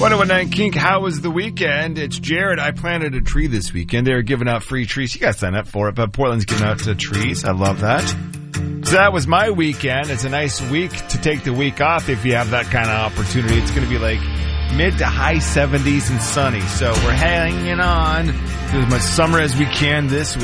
1019 Kink, how was the weekend? It's Jared. I planted a tree this weekend. They're giving out free trees. You got to sign up for it, but Portland's giving out trees. I love that. So that was my weekend. It's a nice week to take the week off if you have that kind of opportunity. It's going to be like mid to high 70s and sunny. So we're hanging on to as much summer as we can this week.